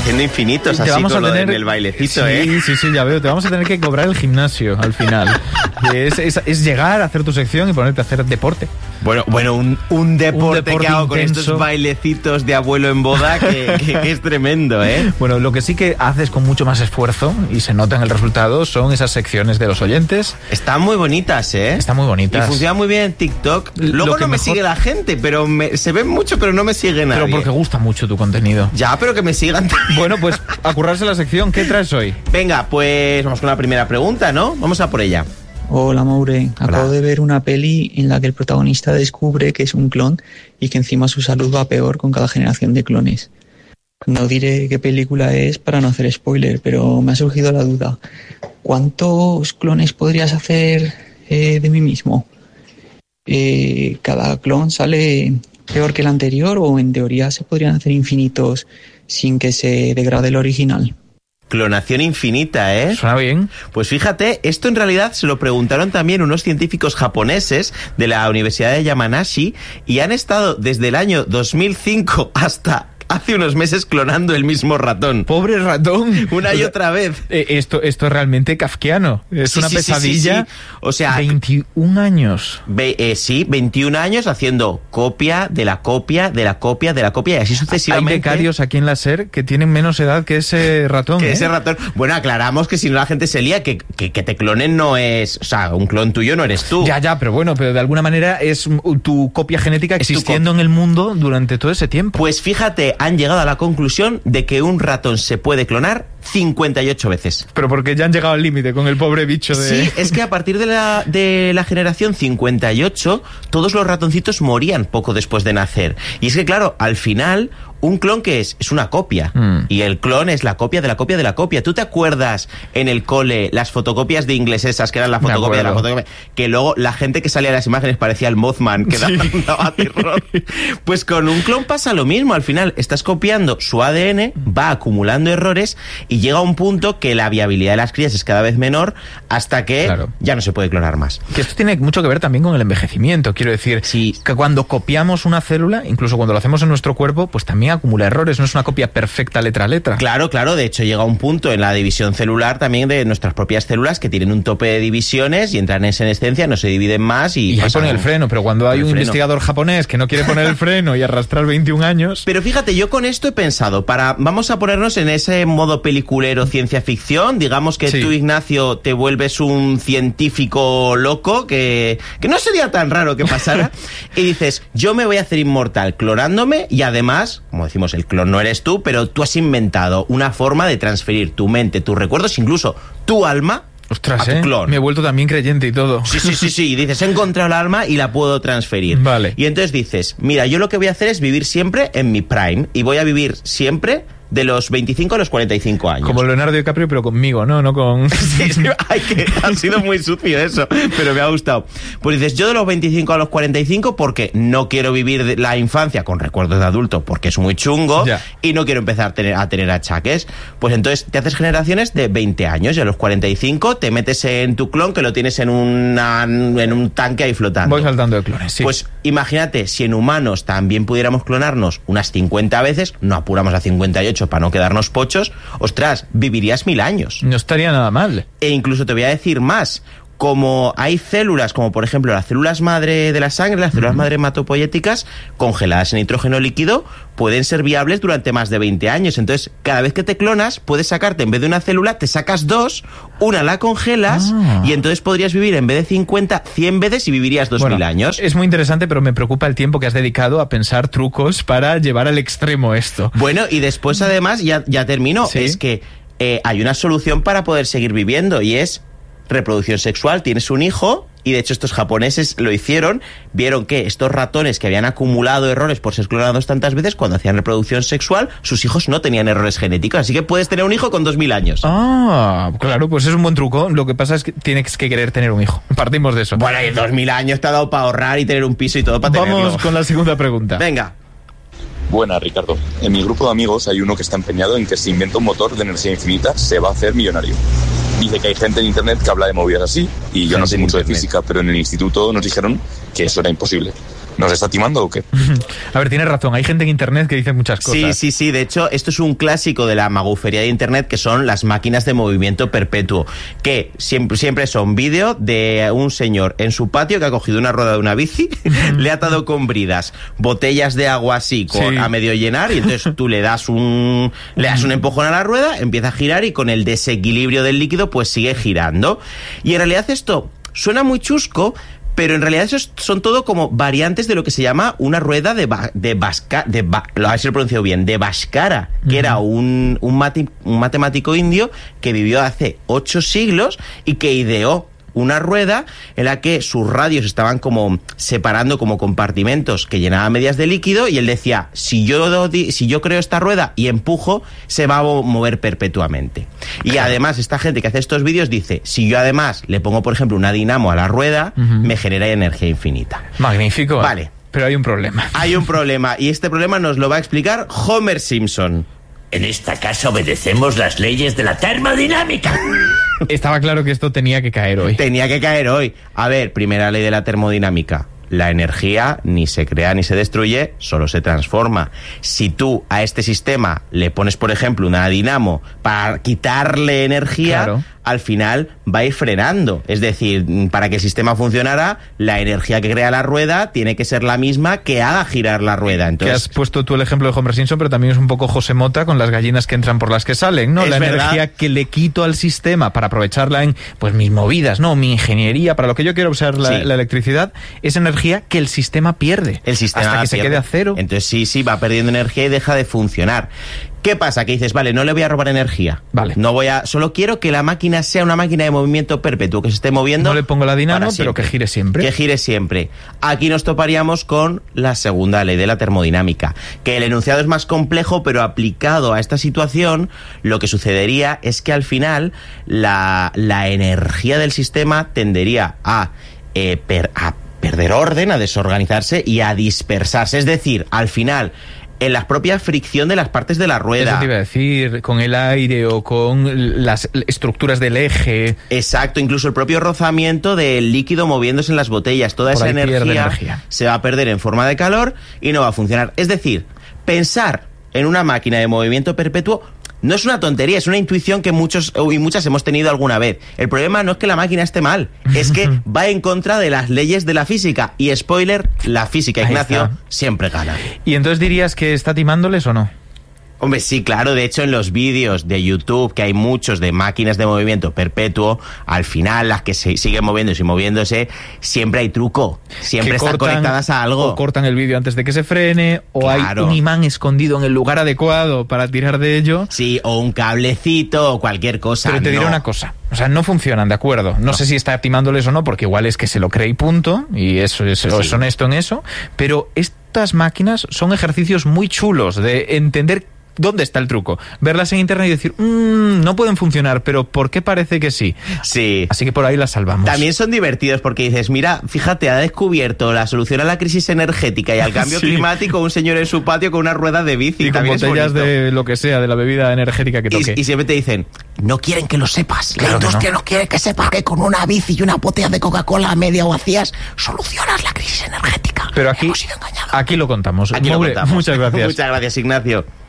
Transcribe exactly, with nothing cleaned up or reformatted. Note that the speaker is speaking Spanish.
haciendo infinitos te así vamos con a lo tener... de- el bailecito, sí, ¿eh? Sí, sí, ya veo. Te vamos a tener que cobrar el gimnasio al final. es, es, es llegar a hacer tu sección y ponerte a hacer deporte. Bueno, bueno, un, un, deporte Un deporte que hago con intenso. estos bailecitos de abuelo en boda que, que, que es tremendo, ¿eh? Bueno, lo que sí que haces con mucho más esfuerzo y se nota en el resultado son esas secciones de los oyentes. Están muy bonitas, ¿eh? Están muy bonitas. Y funciona muy bien en TikTok. Lo Luego que no me mejor- sigue la gente, pero me, se ven mucho, pero no me sigue nadie. Pero porque gusta mucho tu contenido. Ya, pero que me sigan. Bueno, pues a currarse la sección. ¿Qué traes hoy? Venga, pues vamos con la primera pregunta, ¿no? Vamos a por ella. Hola Maure, Hola. acabo de ver una peli en la que el protagonista descubre que es un clon y que encima su salud va peor con cada generación de clones. No diré qué película es para no hacer spoiler, pero me ha surgido la duda. ¿Cuántos clones podrías hacer eh, de mí mismo? Eh, ¿Cada clon sale peor que el anterior o en teoría se podrían hacer infinitos sin que se degrade el original? Clonación infinita, ¿eh? ¿Suena bien? Pues fíjate, esto en realidad se lo preguntaron también unos científicos japoneses de la Universidad de Yamanashi y han estado desde el año dos mil cinco hasta hace unos meses clonando el mismo ratón. Pobre ratón. Una y O sea, otra vez. eh, esto, esto es realmente kafkiano. Es Sí, una sí, sí, sí, pesadilla. sí. O sea, veintiún años. Ve, eh, sí, veintiún años haciendo copia de la copia de la copia de la copia y así Hay sucesivamente. becarios aquí en la SER que tienen menos edad que ese ratón. Que ¿eh? ese ratón... Bueno, aclaramos que si no la gente se lía, que, que, que te clonen no es... O sea, un clon tuyo no eres tú. Ya, ya, pero bueno, pero de alguna manera es mm, tu copia genética Es tu existiendo en el mundo durante todo ese tiempo. Pues fíjate, han llegado a la conclusión de que un ratón se puede clonar cincuenta y ocho veces. Pero porque ya han llegado al límite con el pobre bicho de... Sí, es que a partir de la, de la generación cincuenta y ocho, todos los ratoncitos morían poco después de nacer. Y es que, claro, al final, un clon que es, es una copia. Mm. Y el clon es la copia de la copia de la copia. ¿Tú te acuerdas en el cole las fotocopias de inglés esas que eran la Me fotocopia de la acuerdo. fotocopia? Que luego la gente que salía de las imágenes parecía el Mothman, que daba, daba terror. Pues con un clon pasa lo mismo. Al final estás copiando su A D N, va acumulando errores y llega a un punto que la viabilidad de las crías es cada vez menor hasta que Claro. ya no se puede clonar más. Que esto tiene mucho que ver también con el envejecimiento. Quiero decir, Sí. que cuando copiamos una célula, incluso cuando lo hacemos en nuestro cuerpo, pues también acumula errores. No es una copia perfecta letra a letra. Claro, claro, de hecho llega un punto en la división celular también de nuestras propias células que tienen un tope de divisiones y entran en senescencia, no se dividen más y... Y ahí pasan- pone el freno, pero cuando hay el un freno. investigador japonés que no quiere poner el freno y arrastrar veintiún años... Pero fíjate, yo con esto he pensado, para vamos a ponernos en ese modo peliculero ciencia ficción, digamos que Sí. tú, Ignacio, te vuelves un científico loco, que, que no sería tan raro que pasara, y dices, yo me voy a hacer inmortal clonándome y además, como decimos, el clon no eres tú, pero tú has inventado una forma de transferir tu mente, tus recuerdos, incluso tu alma, Ostras, a tu ¿eh? clon. Me he vuelto también creyente y todo. Sí, sí, sí, sí. Y dices, he encontrado el alma y la puedo transferir. Vale. Y entonces dices, mira, yo lo que voy a hacer es vivir siempre en mi prime. Y voy a vivir siempre de los veinticinco a los cuarenta y cinco años. Como Leonardo DiCaprio, pero conmigo, ¿no? No con... Sí, sí, ay, que ha sido muy sucio eso, pero me ha gustado. Pues dices, yo de los veinticinco a los cuarenta y cinco porque no quiero vivir de la infancia con recuerdos de adulto porque es muy chungo Ya. y no quiero empezar a tener, a tener achaques. Pues entonces te haces generaciones de veinte años y a los cuarenta y cinco te metes en tu clon que lo tienes en, una, en un tanque ahí flotando. Voy saltando de clones, sí. Pues imagínate, si en humanos también pudiéramos clonarnos unas cincuenta veces, no apuramos a cincuenta y ocho para no quedarnos pochos, ostras, vivirías mil años. No estaría nada mal. E incluso te voy a decir más, como hay células, como por ejemplo las células madre de la sangre, las células madre hematopoyéticas, congeladas en nitrógeno líquido, pueden ser viables durante más de veinte años. Entonces, cada vez que te clonas, puedes sacarte, en vez de una célula, te sacas dos, una la congelas, Ah. y entonces podrías vivir en vez de cincuenta, cien veces y vivirías dos mil Bueno, años. Es muy interesante, pero me preocupa el tiempo que has dedicado a pensar trucos para llevar al extremo esto. Bueno, y después además, ya, ya termino, Sí. es que eh, hay una solución para poder seguir viviendo y es reproducción sexual. Tienes un hijo y de hecho estos japoneses lo hicieron, vieron que estos ratones que habían acumulado errores por ser clonados tantas veces, cuando hacían reproducción sexual, sus hijos no tenían errores genéticos, así que puedes tener un hijo con dos mil años. Ah, claro, pues es un buen truco. Lo que pasa es que tienes que querer tener un hijo. Partimos de eso. Bueno, y dos mil años te ha dado para ahorrar y tener un piso y todo para Vamos tenerlo. con la segunda pregunta. Venga. Buena, Ricardo. En mi grupo de amigos hay uno que está empeñado en que si inventa un motor de energía infinita se va a hacer millonario. Dice que hay gente en internet que habla de movidas así, y yo no sé mucho de física, pero en el instituto nos dijeron que eso era imposible. ¿Nos está timando o qué? A ver, tienes razón, hay gente en internet que dice muchas cosas. Sí, sí, sí, de hecho, esto es un clásico de la magufería de internet, que son las máquinas de movimiento perpetuo, que siempre, siempre son vídeo de un señor en su patio que ha cogido una rueda de una bici, le ha atado con bridas, botellas de agua así, con, Sí. a medio llenar, y entonces tú le das un le das un empujón a la rueda, empieza a girar y con el desequilibrio del líquido pues sigue girando. Y en realidad esto suena muy chusco, pero en realidad eso es- son todo como variantes de lo que se llama una rueda de ba- de Bhaskara, de ba- lo habéis pronunciado bien, de Bhaskara, que era un, un, mati- un matemático indio que vivió hace ocho siglos y que ideó una rueda en la que sus radios estaban como separando como compartimentos que llenaban medias de líquido, y él decía, si yo, do- di- si yo creo esta rueda y empujo, se va a mo- mover perpetuamente. Y además esta gente que hace estos vídeos dice, si yo además le pongo por ejemplo una dinamo a la rueda, Ujú. me genera energía infinita. Magnífico. Vale. Pero hay un problema. Hay un problema, y este problema nos lo va a explicar Homer Simpson. En esta casa obedecemos las leyes de la termodinámica. Estaba claro que esto tenía que caer hoy. Tenía que caer hoy. A ver, primera ley de la termodinámica. La energía ni se crea ni se destruye, solo se transforma. Si tú a este sistema le pones, por ejemplo, una dinamo para quitarle energía, Claro. al final va a ir frenando. Es decir, para que el sistema funcionara, la energía que crea la rueda tiene que ser la misma que haga girar la rueda. Que Entonces, has puesto tú el ejemplo de Homer Simpson, pero también es un poco José Mota con las gallinas que entran por las que salen, ¿no? Es La verdad. energía que le quito al sistema para aprovecharla en, pues, mis movidas, ¿no? Mi ingeniería, para lo que yo quiero usar la, Sí. la electricidad, es energía que el sistema pierde. el sistema hasta que se pierde. quede a cero. Entonces sí, sí, va perdiendo energía y deja de funcionar. ¿Qué pasa? Que dices, vale, no le voy a robar energía. Vale. No voy a, solo quiero que la máquina sea una máquina de movimiento perpetuo, que se esté moviendo. No le pongo la dinamo, para pero que gire siempre. Que gire siempre. Aquí nos toparíamos con la segunda ley de la termodinámica, que el enunciado es más complejo, pero aplicado a esta situación, lo que sucedería es que al final la, la energía del sistema tendería a, eh, per- a perder orden, a desorganizarse y a dispersarse. Es decir, al final, en la propia fricción de las partes de la rueda. Eso te iba a decir, con el aire o con las estructuras del eje. Exacto, incluso el propio rozamiento del líquido moviéndose en las botellas, toda Por esa ahí pierde energía, energía. se va a perder en forma de calor y no va a funcionar. Es decir, pensar en una máquina de movimiento perpetuo no es una tontería, es una intuición que muchos y muchas hemos tenido alguna vez. El problema no es que la máquina esté mal, es que va en contra de las leyes de la física. Y spoiler, la física, Ahí Ignacio, está. siempre gana. ¿Y entonces dirías que está timándoles o no? Hombre, sí, claro. De hecho, en los vídeos de YouTube, que hay muchos de máquinas de movimiento perpetuo, al final, las que se siguen moviéndose y moviéndose, siempre hay truco. Siempre Que están cortan- conectadas a algo. O cortan el vídeo antes de que se frene, o Claro. hay un imán escondido en el lugar adecuado para tirar de ello. Sí, o un cablecito o cualquier cosa. Pero te diré no. una cosa, o sea, no funcionan, de acuerdo. No, sé si está timándoles o no, porque igual es que se lo cree y punto, y eso es, o es honesto en eso, pero estas máquinas son ejercicios muy chulos de entender dónde está el truco. Verlas en internet y decir, mmm, no pueden funcionar, pero ¿por qué parece que sí? Sí. Así que por ahí las salvamos. También son divertidos porque dices, mira, fíjate, ha descubierto la solución a la crisis energética y al cambio Sí. climático un señor en su patio con una rueda de bici. y con También es botellas bonito. de lo que sea, de la bebida energética que toque. Y, y siempre te dicen, no quieren que lo sepas. Claro la que industria no. no. quiere que sepas que con una bici y una botella de Coca-Cola a media o vacías solucionas la crisis energética. Pero aquí, Hemos sido engañados. aquí lo contamos. Aquí lo Moure, contamos. muchas gracias. Muchas gracias, Ignacio.